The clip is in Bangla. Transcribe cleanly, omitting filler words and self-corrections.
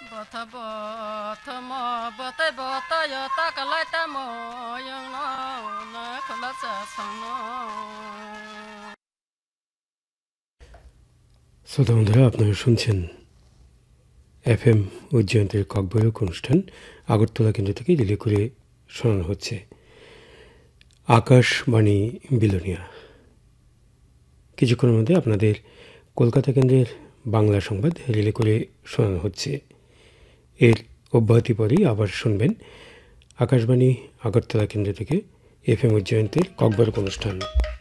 bota bota mo bota bota yo ta ka lai ta mo yang no na khala sa sang no শ্রোতা বন্ধুরা, আপনারা শুনছেন FM উজ্জয়ন্তীর ককবরক অনুষ্ঠান আগরতলা কেন্দ্র থেকে রিলে করে শোনানো হচ্ছে আকাশবাণী বিলোনিয়া। কিছুক্ষণের মধ্যে আপনাদের কলকাতা কেন্দ্রের বাংলা সংবাদ রিলে করে শোনানো হচ্ছে। এর অব্যাহতি পরেই আবার শুনবেন আকাশবাণী আগরতলা কেন্দ্র থেকে FM উজ্জয়ন্তীর ককবরক অনুষ্ঠান।